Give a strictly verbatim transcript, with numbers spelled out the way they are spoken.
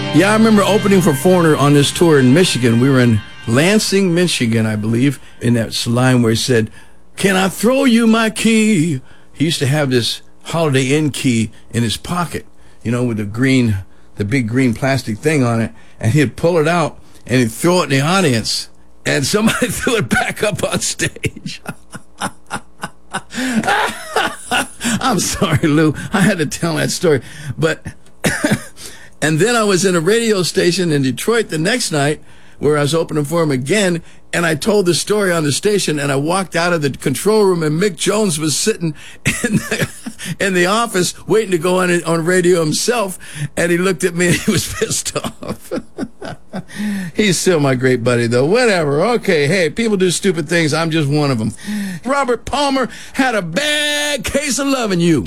Yeah, I remember opening for Foreigner on this tour in Michigan. We were in Lansing, Michigan, I believe, in that line where he said, "Can I throw you my key?" He used to have this Holiday Inn key in his pocket, you know, with the green, the big green plastic thing on it, and he'd pull it out and he'd throw it in the audience, and somebody threw it back up on stage. I'm sorry, Lou. I had to tell that story. But, and then I was in a radio station in Detroit the next night where I was opening for him again, and I told the story on the station, and I walked out of the control room, and Mick Jones was sitting in the, in the office waiting to go on on radio himself, and he looked at me and he was pissed off. He's still my great buddy, though. Whatever. Okay, hey, people do stupid things. I'm just one of them. Robert Palmer had a bad case of loving you.